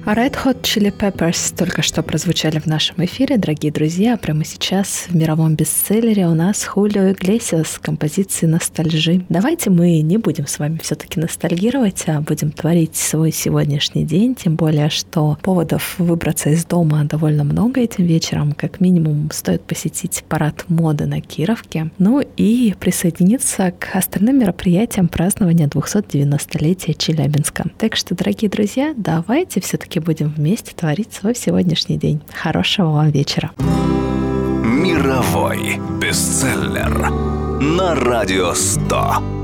Red Hot Chili Peppers только что прозвучали в нашем эфире, дорогие друзья. Прямо сейчас в мировом бестселлере у нас Хулио Иглесиас с композицией «Ностальжи». Давайте мы не будем с вами все-таки ностальгировать, а будем творить свой сегодняшний день, тем более, что поводов выбраться из дома довольно много этим вечером. Как минимум стоит посетить парад моды на Кировке, ну и присоединиться к остальным мероприятиям празднования 290-летия Челябинска. Так что, дорогие друзья, давайте все-таки будем вместе творить свой сегодняшний день. Хорошего вам вечера. Мировой бестселлер на Радио 100.